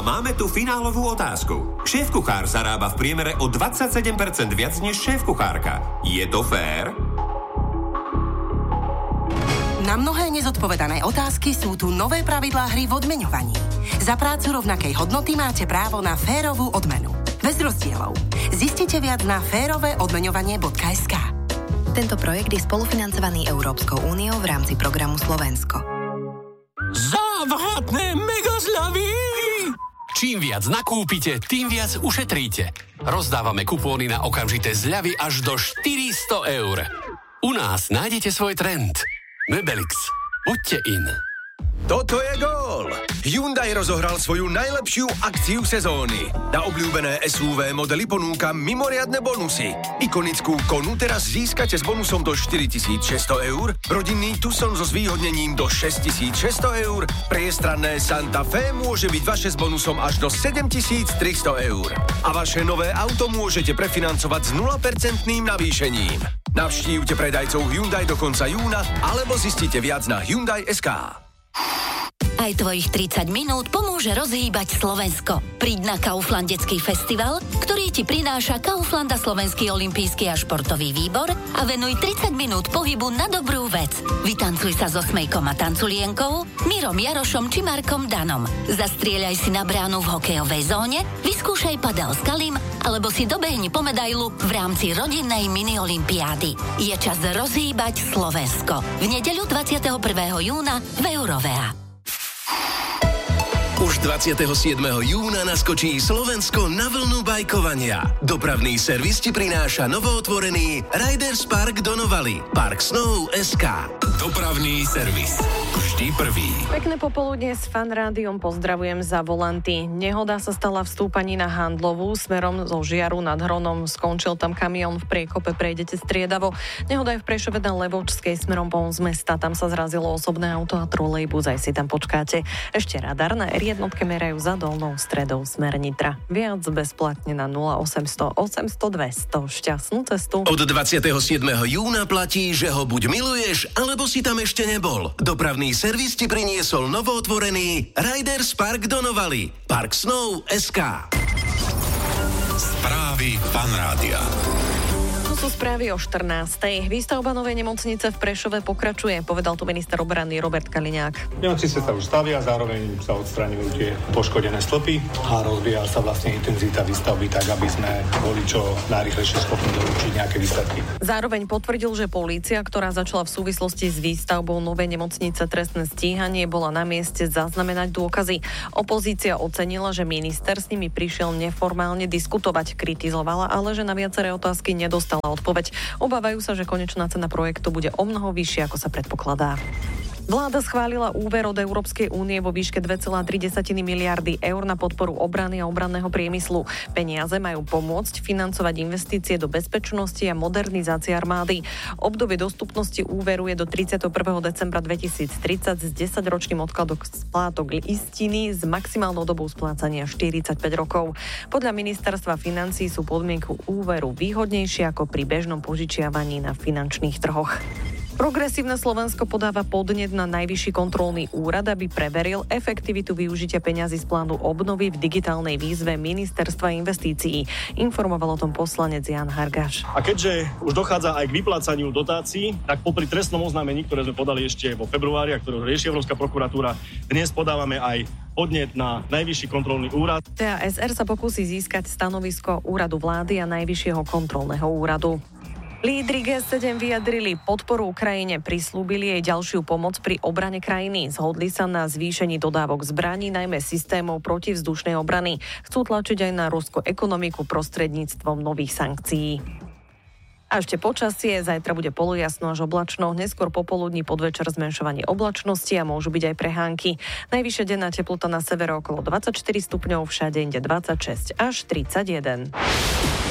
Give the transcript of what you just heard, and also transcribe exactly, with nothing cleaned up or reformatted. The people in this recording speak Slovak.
máme tu finálovú otázku. Šéfkuchár zarába v priemere o dvadsaťsedem percent viac než šéfkuchárka. Je to fér? Na mnohé nezodpovedané otázky sú tu nové pravidlá hry v odmeňovaní. Za prácu rovnakej hodnoty máte právo na férovú odmenu. Bez rozdielov. Zistite viac na férové odmeňovanie bodka es ká. Tento projekt je spolufinancovaný Európskou úniou v rámci programu Slovensko. Závratné mega zľavy! Čím viac nakúpite, tým viac ušetríte. Rozdávame kupóny na okamžité zľavy až do štyristo eur. U nás nájdete svoj trend. Mebelix. Buďte in. Toto je gól! Hyundai rozohral svoju najlepšiu akciu sezóny. Na obľúbené es ú vé modely ponúka mimoriadne bonusy. Ikonickú Konu teraz získate s bonusom do štyritisícšesťsto eur, rodinný Tucson so zvýhodnením do šesťtisícšesťsto eur, priestranné Santa Fe môže byť vaše s bonusom až do sedemtisíctristo eur. A vaše nové auto môžete prefinancovať s nula percent navýšením. Navštívte predajcov Hyundai do konca júna alebo zistite viac na Hyundai bodka es ká. Aj tvojich tridsať minút pomôže rozhýbať Slovensko. Príď na Kauflandecký festival, ktorý ti prináša Kaufland a Slovenský olympijský a športový výbor a venuj tridsať minút pohybu na dobrú vec. Vytancuj sa so Smejkom a Tanculienkou, Mirom Jarošom či Markom Danom. Zastrieľaj si na bránu v hokejovej zóne, vyskúšaj padel s Kalim alebo si dobehni po medailu v rámci rodinnej mini-olympiády. Je čas rozhýbať Slovensko. V nedeľu dvadsiateho prvého júna v Eurovea. Už dvadsiateho siedmeho júna naskočí Slovensko na vlnu bajkovania. Dopravný servis ti prináša novootvorený Riders Park do Novaly. Park Snow bodka es ká. Dopravný servis. Vždy prvý. Pekné popoludne s Fan Rádiom pozdravujem za volanty. Nehoda sa stala v stúpaní na Handlovú smerom zo Žiaru nad Hronom. Skončil tam kamión v priekope, prejdete striedavo. Nehoda je v Prešove na Levočskej smerom von z mesta. Tam sa zrazilo osobné auto a trolejbus, aj si tam počkáte. Ešte radar na er jednotke merajú za dolnou stredou smer Nitra. Viac bezplatne na nula osemsto osemsto dvesto. Šťastnú cestu. Od dvadsiateho siedmeho júna platí, že ho buď miluješ, alebo si tam ešte nebol. Dopravný servis ti priniesol novootvorený Riders Park do Novaly. Park Snow bodka es ká. Správy Fan Rádia. To sú správy o štrnástej. Výstavba novej nemocnice v Prešove pokračuje, povedal tu minister obrany Robert Kaliňák. Nemocnice sa už stavia, zároveň sa odstraňujú tie poškodené stĺpy a rozvíja sa vlastne intenzita výstavby tak, aby sme boli čo najrýchlejšie schopní doručiť nejaké výsledky. Zároveň potvrdil, že polícia, ktorá začala v súvislosti s výstavbou novej nemocnice trestné stíhanie, bola na mieste zaznamenať dôkazy. Opozícia ocenila, že minister s nimi prišiel neformálne diskutovať, kritizovala, ale že na viaceré otázky nedostala odpoveď. Obávajú sa, že konečná cena projektu bude omnoho vyššia, ako sa predpokladá. Vláda schválila úver od Európskej únie vo výške dve celé tri miliardy eur na podporu obrany a obranného priemyslu. Peniaze majú pomôcť financovať investície do bezpečnosti a modernizácie armády. Obdobie dostupnosti úveru je do tridsiateho prvého decembra dvetisíctridsať s desaťročným odkladom splátok istiny s maximálnou dobou splácania štyridsaťpäť rokov. Podľa ministerstva financií sú podmienky úveru výhodnejšie ako pri bežnom požičiavaní na finančných trhoch. Progresívne Slovensko podáva podnet na Najvyšší kontrolný úrad, aby preveril efektivitu využitia peňazí z plánu obnovy v digitálnej výzve Ministerstva investícií. Informoval o tom poslanec Jan Hargáš. A keďže už dochádza aj k vyplácaniu dotácií, tak popri trestnom oznámení, ktoré sme podali ešte vo februári a ktoré rieši Európska prokuratúra, dnes podávame aj podnet na Najvyšší kontrolný úrad. té á es er sa pokúsi získať stanovisko úradu vlády a Najvyššieho kontrolného úradu. Lídri gé sedem vyjadrili podporu Ukrajine, prislúbili jej ďalšiu pomoc pri obrane krajiny. Zhodli sa na zvýšení dodávok zbraní, najmä systémov protivzdušnej obrany. Chcú tlačiť aj na ruskú ekonomiku prostredníctvom nových sankcií. A ešte počasie, zajtra bude polojasno až oblačno, neskôr popoludní podvečer zmenšovanie oblačnosti a môžu byť aj prehánky. Najvyššia denná teplota na severe okolo dvadsaťštyri stupňov, všade inde dvadsaťšesť až tridsaťjeden.